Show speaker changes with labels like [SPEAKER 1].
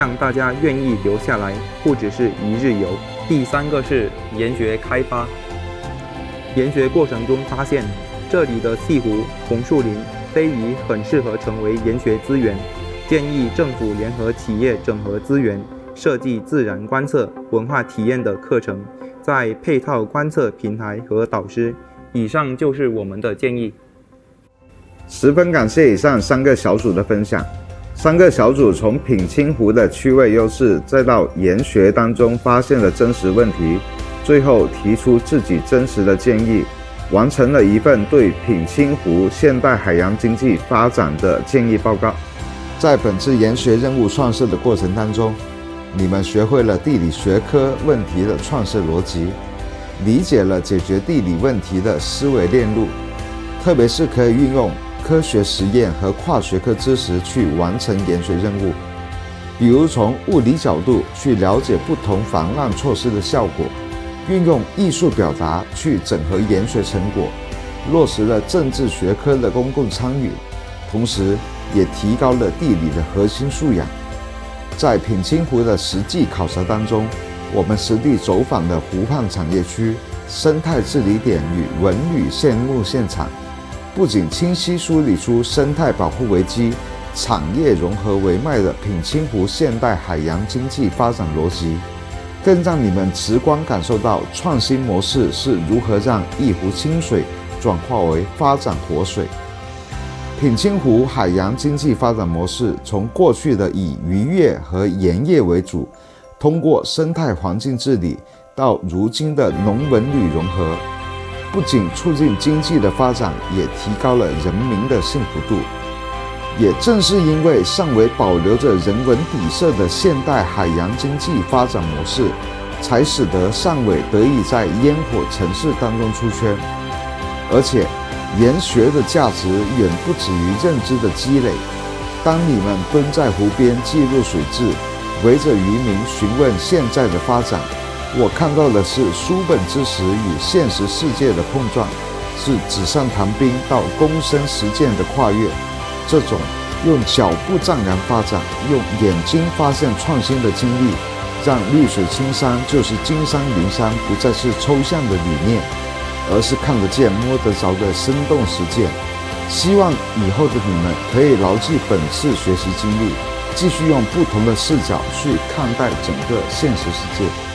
[SPEAKER 1] 让大家愿意留下来，不只是一日游。第三个是研学开发。研学过程中发现，这里的西湖、红树林、非遗很适合成为研学资源，建议政府联合企业整合资源，设计自然观测、文化体验的课程，再配套观测平台和导师。以上就是我们的建议。
[SPEAKER 2] 十分感谢以上3个小组的分享。3个小组从品清湖的趣味优势，再到研学当中发现了真实问题，最后提出自己真实的建议，完成了一份对品清湖现代海洋经济发展的建议报告。在本次研学任务创设的过程当中，你们学会了地理学科问题的创设逻辑，理解了解决地理问题的思维链路，特别是可以运用科学实验和跨学科知识去完成研学任务，比如从物理角度去了解不同防浪措施的效果，运用艺术表达去整合研学成果，落实了政治学科的公共参与，同时也提高了地理的核心素养。在品清湖的实际考察当中，我们实地走访了湖畔产业区、生态治理点与文旅线路现场，不仅清晰梳理出生态保护为基、产业融合为脉的品清湖现代海洋经济发展逻辑，更让你们直观感受到创新模式是如何让一湖清水转化为发展活水。品清湖海洋经济发展模式从过去的以渔业和盐业为主，通过生态环境治理，到如今的农文旅融合，不仅促进经济的发展，也提高了人民的幸福度。也正是因为尚未保留着人文底色的现代海洋经济发展模式，才使得尚未得以在烟火城市当中出圈。而且研学的价值远不止于认知的积累。当你们蹲在湖边记录水质，围着渔民询问现在的发展，我看到的是书本知识与现实世界的碰撞，是纸上谈兵到躬身实践的跨越。这种用脚步丈量发展，用眼睛发现创新的经历，让绿水青山就是金山银山不再是抽象的理念，而是看得见摸得着的生动实践。希望以后的你们可以牢记本次学习经历，继续用不同的视角去看待整个现实世界。